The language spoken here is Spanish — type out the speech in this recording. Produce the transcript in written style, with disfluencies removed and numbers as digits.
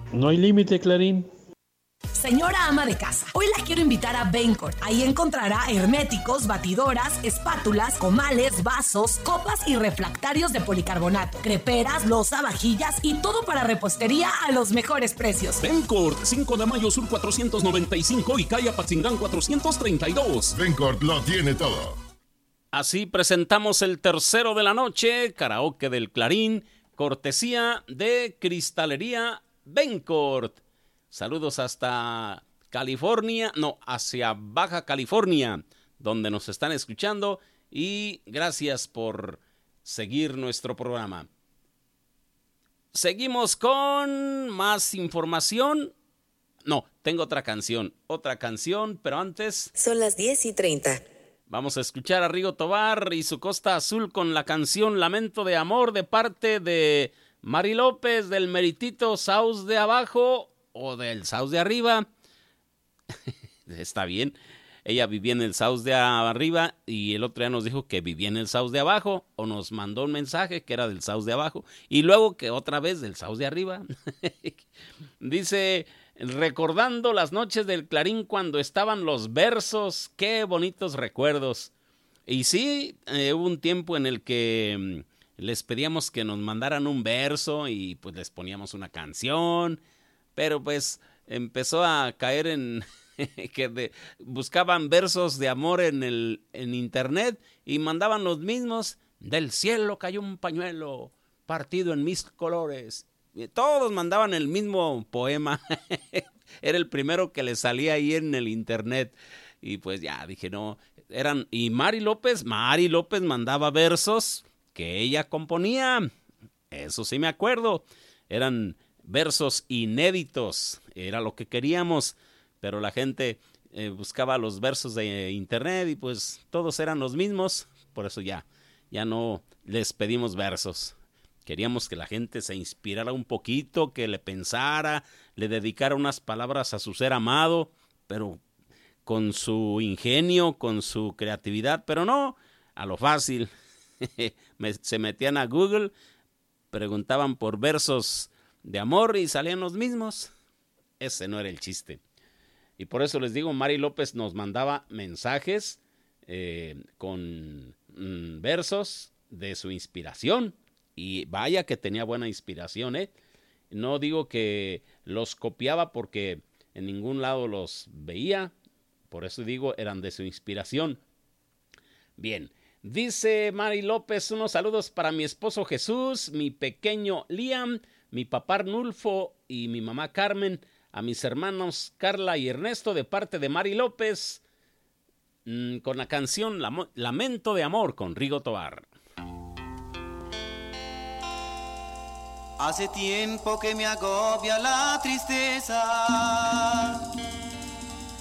No hay límite, Clarín. Señora ama de casa, hoy la quiero invitar a Bencourt. Ahí encontrará herméticos, batidoras, espátulas, comales, vasos, copas y refractarios de policarbonato, creperas, loza, vajillas y todo para repostería a los mejores precios. Bencourt, 5 de mayo sur 495 y calle Apatzingán 432. Bencourt lo tiene todo. Así presentamos el tercero de la noche, karaoke del Clarín, cortesía de Cristalería Bencourt. Saludos hasta California, hacia Baja California, donde nos están escuchando, y gracias por seguir nuestro programa. Seguimos con más información. No, tengo otra canción, pero antes... Son las 10:30. Vamos a escuchar a Rigo Tobar y su Costa Azul con la canción Lamento de Amor de parte de Mari López del meritito Saus de Abajo o del Saus de Arriba. Está bien. Ella vivía en el Saus de Arriba y el otro día nos dijo que vivía en el Saus de Abajo, o nos mandó un mensaje que era del Saus de Abajo y luego que otra vez del Saus de Arriba. Dice, recordando las noches del Clarín cuando estaban los versos, qué bonitos recuerdos. Y sí, hubo un tiempo en el que les pedíamos que nos mandaran un verso y pues les poníamos una canción, pero pues empezó a caer en que buscaban versos de amor en internet y mandaban los mismos. Del cielo cayó un pañuelo partido en mis colores. Y todos mandaban el mismo poema. Era el primero que les salía ahí en el internet. Y pues ya dije, no, y Mari López mandaba versos que ella componía. Eso sí me acuerdo. Eran versos inéditos, era lo que queríamos, pero la gente buscaba los versos de internet y pues todos eran los mismos, por eso ya no les pedimos versos. Queríamos que la gente se inspirara un poquito, que le pensara, le dedicara unas palabras a su ser amado, pero con su ingenio, con su creatividad, pero no a lo fácil. Se metían a Google, preguntaban por versos de amor y salían los mismos. Ese no era el chiste. Y por eso les digo, Mari López nos mandaba mensajes con versos de su inspiración. Y vaya que tenía buena inspiración, ¿eh? No digo que los copiaba porque en ningún lado los veía. Por eso digo, eran de su inspiración. Bien, dice Mari López, unos saludos para mi esposo Jesús, mi pequeño Liam, mi papá Arnulfo y mi mamá Carmen, a mis hermanos Carla y Ernesto de parte de Mari López, con la canción Lamento de Amor con Rigo Tobar. Hace tiempo que me agobia la tristeza